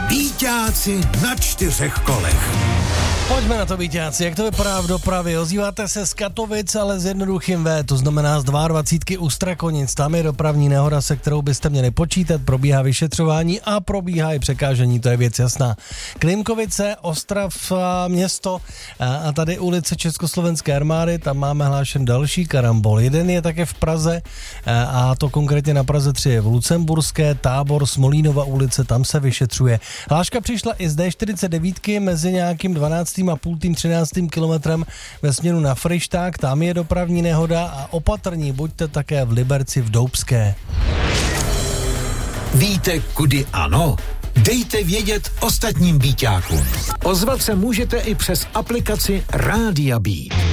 Bíťáci na 4 kolech. Pojďme na to, Bíťáci, jak to vypadá v dopravě? Ozýváte se z Katovic, ale s jednoduchým V, to znamená z 22 u Strakonic. Tam je dopravní nehoda, se kterou byste měli počítat, probíhá vyšetřování a probíhá i překážení, to je věc jasná. Klimkovice, Ostrav město a tady ulice Československé armády, tam máme hlášen další karambol. Jeden je také v Praze a to konkrétně na Praze 3 je v Lucemburské, Tábor, Smolínova ulice, tam se vyšetřuje. Hláška přišla i z D49 mezi nějakým 12. a půl 13. kilometrem ve směru na Fryšták, tam je dopravní nehoda a opatrní buďte také v Liberci v Doubské. Víte, kudy ano? Dejte vědět ostatním bíťákům. Ozvat se můžete i přes aplikaci Rádia Beat.